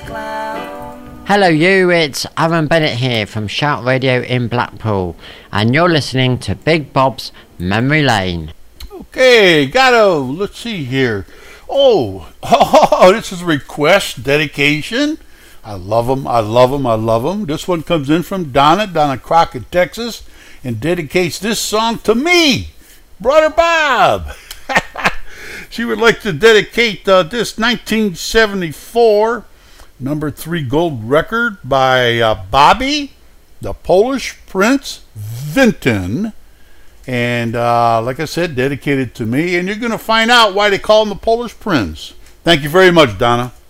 Hello you, it's Aaron Bennett here from Shout Radio in Blackpool, and you're listening to Big Bob's Memory Lane. Okay, let's see here. This is a request, dedication. I love them. This one comes in from Donna Crockett, Texas, and dedicates this song to me, Brother Bob. She would like to dedicate this 1974 number 3 gold record by Bobby, the Polish Prince Vinton. And like I said, dedicated to me. And you're going to find out why they call him the Polish Prince. Thank you very much, Donna.